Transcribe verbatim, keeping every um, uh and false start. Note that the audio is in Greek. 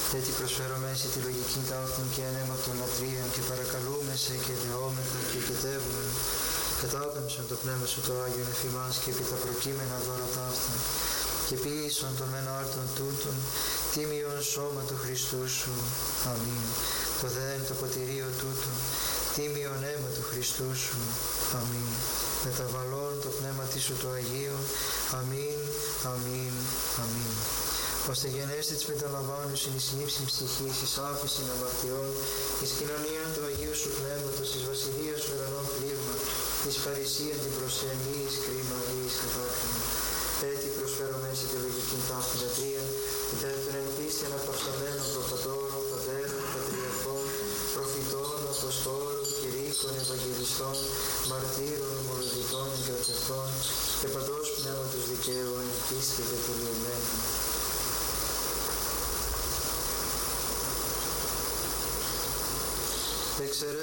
Έτσι προσφέρομαι σε τη λογική τάφων και ανέμα των λατρείων και παρακαλούμε σε και δεόμεθα και εκετεύουμε. Κατάπεμψον το πνεύμα σου το Άγιον εφημάς και επί τα προκείμενα δώρα ταύτα. Και ποιήσον των μεν άρτων τούτων τίμιον σώμα του Χριστού σου. Αμήν. Το δέν το ποτηρίο τούτο τίμιον αίμα του Χριστού σου. Αμήν. Μεταβαλών το πνεύμα της σου το Αγίου. Αμήν, αμήν, αμήν. Ώστε γενέστη της μεταλαμβάνους εις νύψιν ψυχής, εις άφησιν αμαρτιών, εις κοινωνίαν του Αγίου σου Πνεύματος, εις βασιλείας σου ουρανών πλήρμα, εις παρησίαν την προσεμή, εις κρίμα ή εις κατάκριμα. Έτσι προσφέρομαι σε τη λογική ταύτην λατρεία, υπέρ των εν πίστη αναπαυσαμένων προπατώρων, πατέρων, πατριαρχών, προφητών, αποστόλων, κηρύκων, ευαγγελιστών, μαρτύρων, ομολογητών, εγκρατευτών και παντός πνεύματος δικαίου εν πίστη και τελειωμένων. Εξαιρέ